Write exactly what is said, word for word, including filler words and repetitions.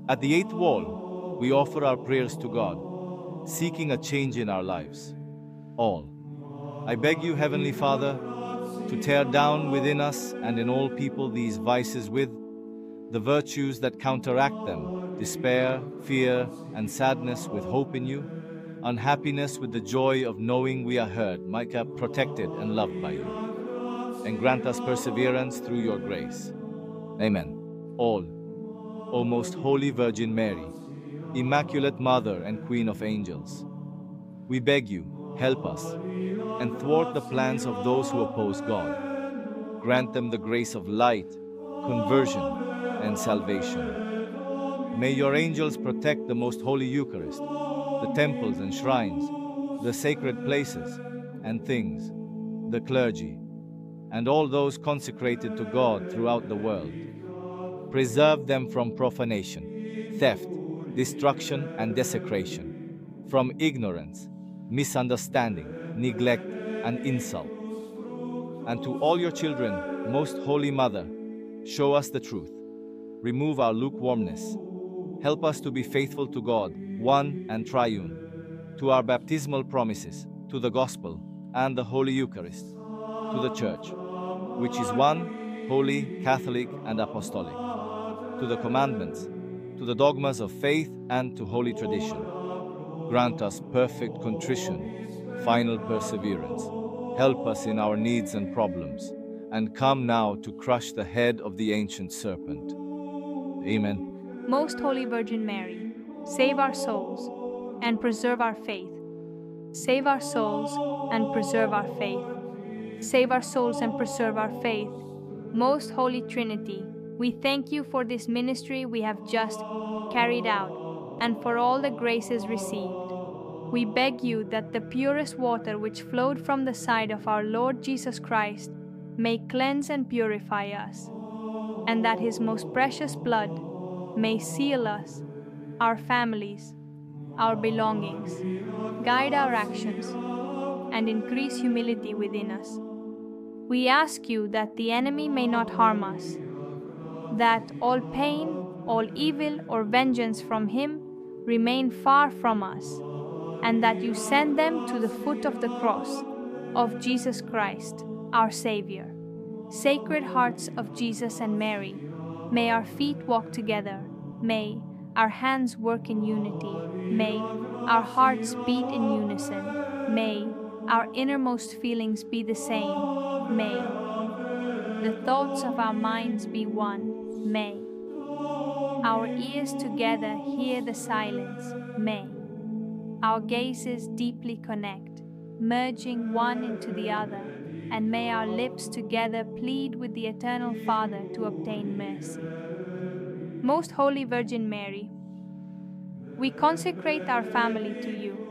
At the eighth wall, we offer our prayers to God, seeking a change in our lives. All. I beg you, Heavenly Father, to tear down within us and in all people these vices with the virtues that counteract them: despair, fear, and sadness with hope in you, unhappiness with the joy of knowing we are heard, Micah, protected and loved by you, and grant us perseverance through your grace. Amen. All. O most holy Virgin Mary, Immaculate Mother and Queen of Angels, we beg you, help us, and thwart the plans of those who oppose God. Grant them the grace of light, conversion, and salvation. May your angels protect the most holy Eucharist, the temples and shrines, the sacred places and things, the clergy, and all those consecrated to God throughout the world. Preserve them from profanation, theft, destruction, and desecration, from ignorance, misunderstanding, neglect, and insult. And to all your children, Most Holy Mother, show us the truth. Remove our lukewarmness. Help us to be faithful to God, one and triune, to our baptismal promises, to the Gospel and the Holy Eucharist, to the Church, which is one, holy, Catholic, and Apostolic, to the commandments, to the dogmas of faith, and to holy tradition. Grant us perfect contrition, final perseverance. Help us in our needs and problems, and come now to crush the head of the ancient serpent. Amen. Most Holy Virgin Mary, save our souls and preserve our faith. Save our souls and preserve our faith. Save our souls and preserve our faith. Most Holy Trinity, we thank you for this ministry we have just carried out and for all the graces received. We beg you that the purest water which flowed from the side of our Lord Jesus Christ may cleanse and purify us, and that his most precious blood may seal us, our families, our belongings, guide our actions, and increase humility within us. We ask you that the enemy may not harm us, that all pain, all evil or vengeance from him remain far from us, and that you send them to the foot of the cross of Jesus Christ, our Savior. Sacred hearts of Jesus and Mary, may our feet walk together, may our hands work in unity, may our hearts beat in unison, may our innermost feelings be the same, may the thoughts of our minds be one, may our ears together hear the silence, may our gazes deeply connect, merging one into the other, and may our lips together plead with the Eternal Father to obtain mercy. Most Holy Virgin Mary, we consecrate our family to you.